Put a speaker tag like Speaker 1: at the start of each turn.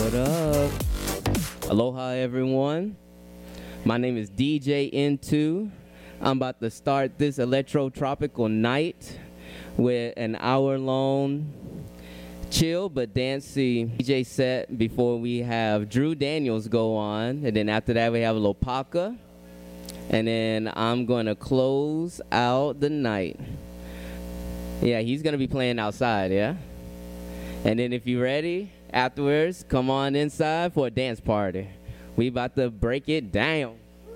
Speaker 1: What up? Aloha, everyone. My name is DJ N2. I'm about to start this electro-tropical night with an hour-long chill but dancey DJ set before we have Drew Daniels go on. And then after that, we have Lopaka. And then I'm going to close out the night. Yeah, he's going to be playing outside, yeah? And then if you're ready, afterwards, come on inside for a dance party. We about to break it down.